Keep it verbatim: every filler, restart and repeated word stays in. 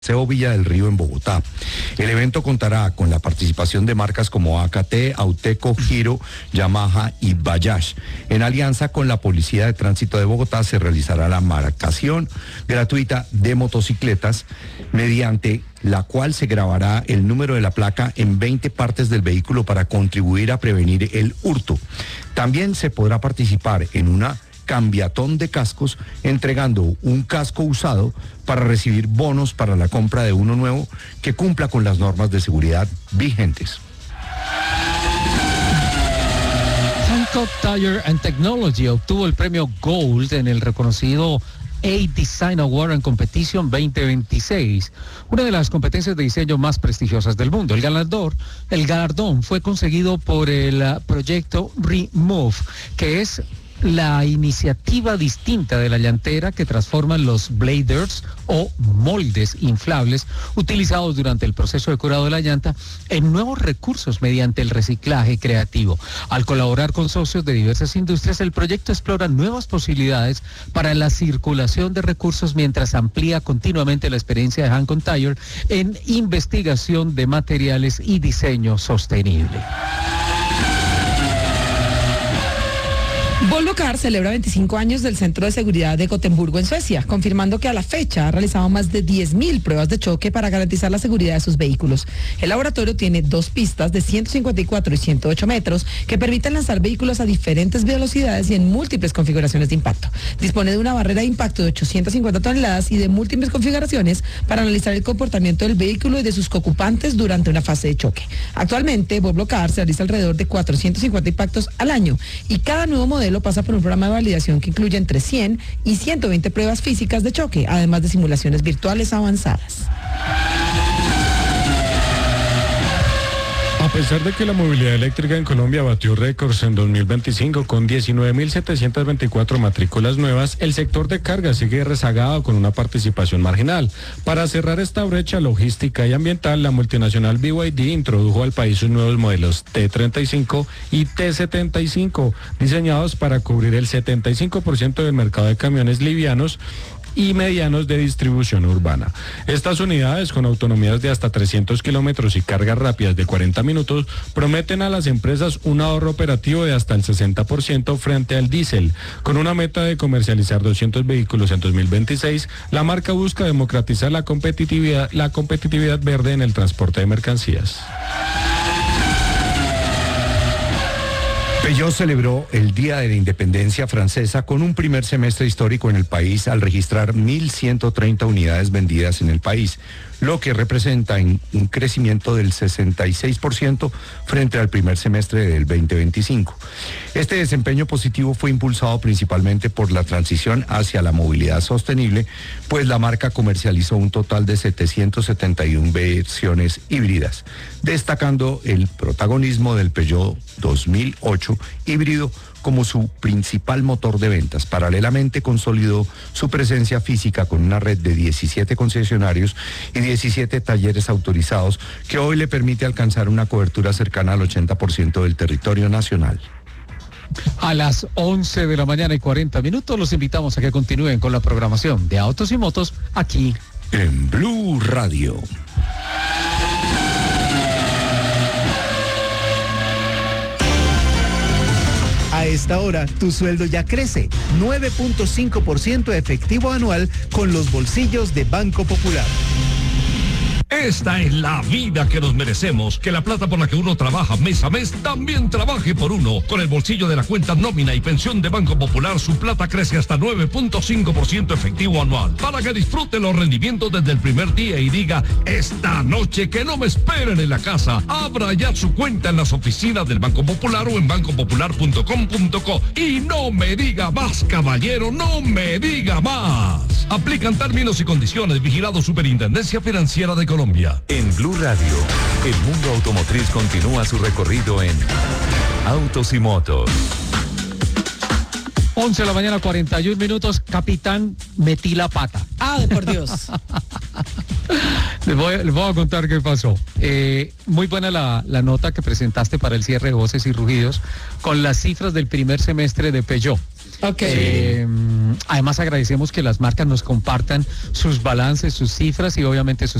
Paseo Villa del Río en Bogotá. El evento contará con la participación de marcas como A K T, Auteco, Giro, Yamaha y Bayash. En alianza con la Policía de Tránsito de Bogotá se realizará la marcación gratuita de motocicletas, mediante la cual se grabará el número de la placa en veinte partes del vehículo para contribuir a prevenir el hurto. También se podrá participar en una cambiatón de cascos, entregando un casco usado para recibir bonos para la compra de uno nuevo que cumpla con las normas de seguridad vigentes. Hancock Tire and Technology obtuvo el premio Gold en el reconocido A-Design Award and Competition veinte veintiséis, una de las competencias de diseño más prestigiosas del mundo. El galardón, el galardón fue conseguido por el uh, proyecto Remove, que es la iniciativa distinta de la llantera que transforman los bladers o moldes inflables utilizados durante el proceso de curado de la llanta en nuevos recursos mediante el reciclaje creativo. Al colaborar con socios de diversas industrias, el proyecto explora nuevas posibilidades para la circulación de recursos mientras amplía continuamente la experiencia de Hancock Tire en investigación de materiales y diseño sostenible. Volvo Car celebra veinticinco años del Centro de Seguridad de Gotemburgo en Suecia, confirmando que a la fecha ha realizado más de diez mil pruebas de choque para garantizar la seguridad de sus vehículos. El laboratorio tiene dos pistas de ciento cincuenta y cuatro y ciento ocho metros que permiten lanzar vehículos a diferentes velocidades y en múltiples configuraciones de impacto. Dispone de una barrera de impacto de ochocientas cincuenta toneladas y de múltiples configuraciones para analizar el comportamiento del vehículo y de sus coocupantes durante una fase de choque. Actualmente, Volvo Car realiza alrededor de cuatrocientos cincuenta impactos al año y cada nuevo modelo pasa por un programa de validación que incluye entre cien y ciento veinte pruebas físicas de choque, además de simulaciones virtuales avanzadas. A pesar de que la movilidad eléctrica en Colombia batió récords en dos mil veinticinco con diecinueve mil setecientos veinticuatro matrículas nuevas, el sector de carga sigue rezagado con una participación marginal. Para cerrar esta brecha logística y ambiental, la multinacional B Y D introdujo al país sus nuevos modelos T treinta y cinco y T setenta y cinco, diseñados para cubrir el setenta y cinco por ciento del mercado de camiones livianos y medianos de distribución urbana. Estas unidades, con autonomías de hasta trescientos kilómetros y cargas rápidas de cuarenta minutos, prometen a las empresas un ahorro operativo de hasta el sesenta por ciento frente al diésel. Con una meta de comercializar doscientos vehículos en dos mil veintiséis, la marca busca democratizar la competitividad, la competitividad verde en el transporte de mercancías. Peugeot celebró el Día de la Independencia francesa con un primer semestre histórico en el país al registrar mil ciento treinta unidades vendidas en el país, lo que representa un crecimiento del sesenta y seis por ciento frente al primer semestre del veinte veinticinco. Este desempeño positivo fue impulsado principalmente por la transición hacia la movilidad sostenible, pues la marca comercializó un total de setecientas setenta y una versiones híbridas, destacando el protagonismo del Peugeot dos mil ocho híbrido como su principal motor de ventas. Paralelamente consolidó su presencia física con una red de diecisiete concesionarios y diecisiete talleres autorizados que hoy le permite alcanzar una cobertura cercana al ochenta por ciento del territorio nacional. A las once de la mañana y cuarenta minutos los invitamos a que continúen con la programación de Autos y Motos aquí en Blue Radio. A esta hora, tu sueldo ya crece, nueve punto cinco por ciento efectivo anual con los bolsillos de Banco Popular. Esta es la vida que nos merecemos, que la plata por la que uno trabaja mes a mes también trabaje por uno. Con el bolsillo de la cuenta nómina y pensión de Banco Popular, su plata crece hasta nueve punto cinco por ciento efectivo anual, para que disfrute los rendimientos desde el primer día y diga, esta noche que no me esperen en la casa. Abra ya su cuenta en las oficinas del Banco Popular o en banco popular punto com punto co. Y no me diga más, caballero, no me diga más. Aplican términos y condiciones. Vigilado Superintendencia Financiera de Colombia. En Blue Radio, el mundo automotriz continúa su recorrido en Autos y Motos. once de la mañana, cuarenta y un minutos. Capitán, metí la pata. ¡Ah, por Dios! Les voy, les voy a contar qué pasó. Eh, muy buena la, la nota que presentaste para el cierre de Voces y Rugidos con las cifras del primer semestre de Peugeot. Ok. Eh, además agradecemos que las marcas nos compartan sus balances, sus cifras y obviamente sus